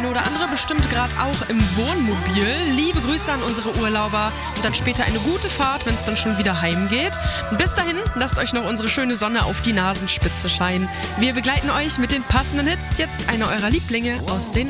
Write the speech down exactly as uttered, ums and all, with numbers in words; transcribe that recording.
eine oder andere bestimmt gerade auch im Wohnmobil. Liebe Grüße an unsere Urlauber und dann später eine gute Fahrt, wenn es dann schon wieder heimgeht. Und bis dahin, lasst euch noch unsere schöne Sonne auf die Nasenspitze scheinen. Wir begleiten euch mit den passenden Hits. Jetzt einer eurer Lieblinge aus den